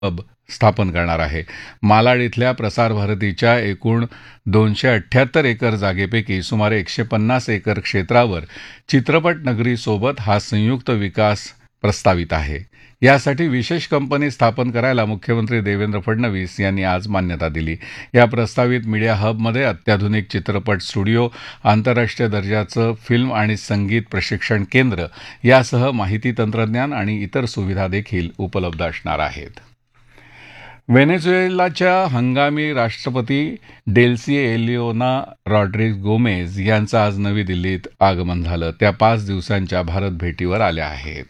Hub स्थापन करणार आहे. मालाड इथल्या प्रसार भारतीच्या एकूण 278 एकर जागेपैकी सुमारे 150 एकर क्षेत्रावर चित्रपट नगरीसोबत हा संयुक्त विकास प्रस्तावित आहे. यासाठी विशेष कंपनी स्थापन करायला मुख्यमंत्री देवेंद्र फडणवीस यांनी आज मान्यता दिली. या प्रस्तावित मीडिया हबमध्ये अत्याधुनिक चित्रपट स्टुडिओ, आंतरराष्ट्रीय दर्जाचं फिल्म आणि संगीत प्रशिक्षण केंद्र यासह माहिती तंत्रज्ञान आणि इतर सुविधा देखील उपलब्ध असणार आहेत. व्हेनेझुएलाच्या हंगामी राष्ट्रपती डेल्सी एलिओना रॉड्रिग्ज गोमेज यांचं आज नवी दिल्लीत आगमन झालं. त्या 5 दिवसांच्या भारत भेटीवर आल्या आहेत.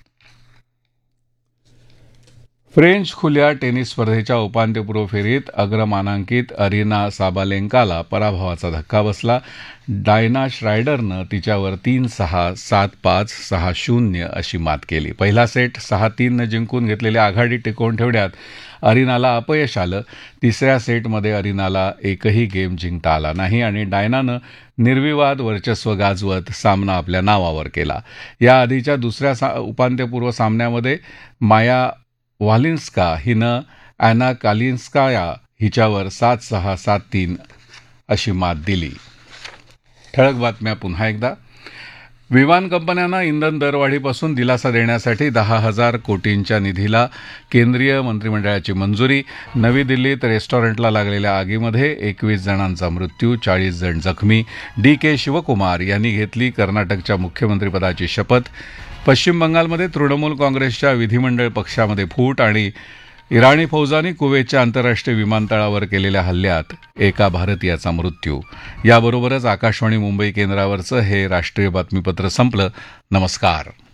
फ्रेंच खुल्या टेनिस स्पर्धेच्या उपांत्यपूर्व फेरीत अग्रमानांकित अरिना साबालेंकाला पराभवाचा धक्का बसला. डायना श्रायडरनं तिच्यावर 3-6, 7-5, 6-0 अशी मात केली. पहिला सेट 6-3 जिंकून घेतलेली आघाडी टिकवून ठेवण्यात अरिनाला अपयश आलं. तिसऱ्या सेटमध्ये अरिनाला एकही गेम जिंकता आला नाही आणि डायनानं निर्विवाद वर्चस्व गाजवत सामना आपल्या नावावर केला. याआधीच्या दुसऱ्या उपांत्यपूर्व सामन्यामध्ये माया वालिन्स्का हिनं अॅना कालिन्स्काया हिच्यावर 7-6, 7-3 अशी मात दिली. ठळक बातम्या पुन्हा एकदा. विमान कंपन्यांना इंधन दरवाढीपासून दिलासा देण्यासाठी 10,000 कोटींच्या निधीला केंद्रीय मंत्रिमंडळाची मंजुरी. नवी दिल्लीत रेस्टॉरंटला लागलेल्या आगीमध्ये 21 जणांचा मृत्यू, 40 जण जखमी. DK शिवकुमार यांनी घेतली कर्नाटकच्या मुख्यमंत्रीपदाची शपथ. पश्चिम बंगालमध्ये तृणमूल काँग्रेसच्या विधिमंडळ पक्षामध्ये फूट आणि इराणी फौजांनी कुवेतच्या आंतरराष्ट्रीय विमानतळावर केलेल्या हल्ल्यात एका भारतीयाचा मृत्यू. याबरोबरच आकाशवाणी मुंबई केंद्रावरचं हे राष्ट्रीय बातमीपत्र संपलं. नमस्कार.